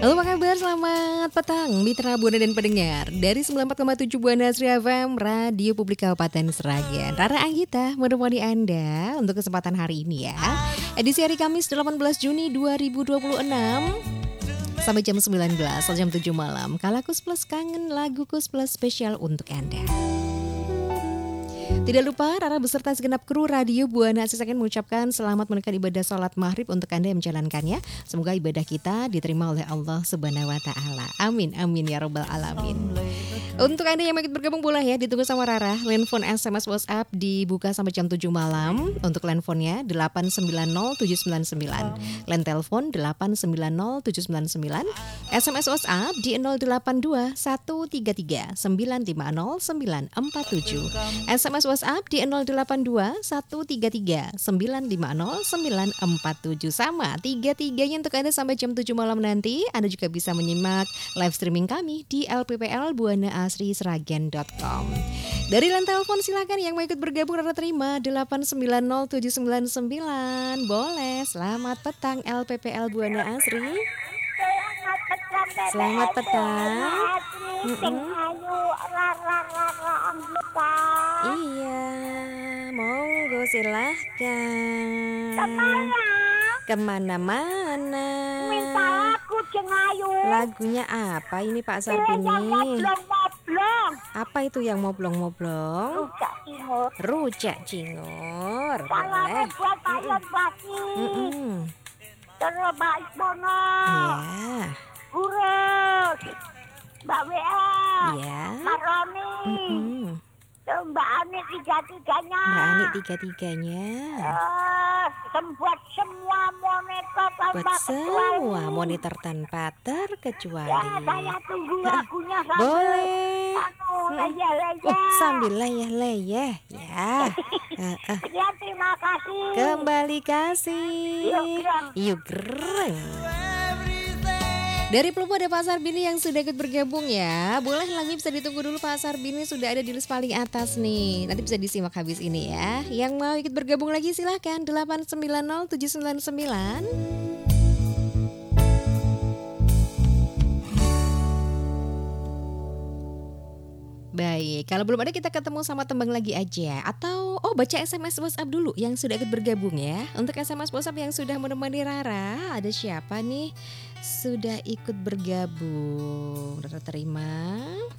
Halo, apa kabar? Selamat petang mitra Buana dan pendengar dari 94,7 Buana Asri FM Radio Publik Kabupaten Sragen. Rara Anggita menemani Anda untuk kesempatan hari ini ya. Edisi hari Kamis 18 Juni 2026 sampai jam 19 atau jam 7 malam. Kalakus Plus kangen lagu Kus Plus spesial untuk Anda. Tidak lupa Rara beserta segenap kru Radio Buana Asri Sragen mengucapkan selamat menunaikan ibadah sholat maghrib untuk Anda yang menjalankannya. Semoga ibadah kita diterima oleh Allah Subhanahu wa Ta'ala. Amin, amin ya Rabbal Alamin. Untuk Anda yang mau ikut bergabung boleh ya, ditunggu sama Rara. Line phone, SMS, WhatsApp dibuka sampai jam 7 malam. Untuk line phone-nya 890-799. Line telepon 890-799. SMS WhatsApp di 082 133 950 947. SMS WhatsApp di 082 133 950 947. Sama tiga-tiganya untuk Anda sampai jam 7 malam nanti. Anda juga bisa menyimak live streaming kami di lpplbuanaasrisragen.com. Dari line telepon silakan yang mau ikut bergabung Rara terima 890-799. Boleh. Selamat petang LPPL Buana Asri. Selamat petang. Iya, monggo silahkan. Kemana-mana. Minta lagu Jengayu. Lagunya apa ini Pak Sarbini? Moblong. Apa itu yang moblong-moblong? Rujak Timur. Rujak cingur. Salam Boleh. buat Ayat Baki. Terus Mbak Isbono. Ya. Urus. Mbak WL. Ya. Mbak Roni. Terus Mbak Ani tiga-tiganya. Mbak Ani tiga-tiganya. Buat semua monitor Buat tanpa kecuali. semua monitor tanpa terkecuali. Ya, saya tunggu lagunya sambil Boleh. leyeh-leyeh. Oh, sambil leyeh-leyeh. Ya. Ya, terima kasih. Kembali kasih. Yuk gereng. Dari Plupo ada Pak Sarbini yang sudah ikut bergabung ya. Boleh lagunya bisa ditunggu dulu, Pak Sarbini sudah ada di list paling atas nih. Nanti bisa disimak habis ini ya. Yang mau ikut bergabung lagi silahkan 890-799. Baik, kalau belum ada kita ketemu sama tembang lagi aja. Atau baca SMS WhatsApp dulu yang sudah ikut bergabung ya. Untuk SMS WhatsApp yang sudah menemani Rara, ada siapa nih? Sudah ikut bergabung. Rara terima.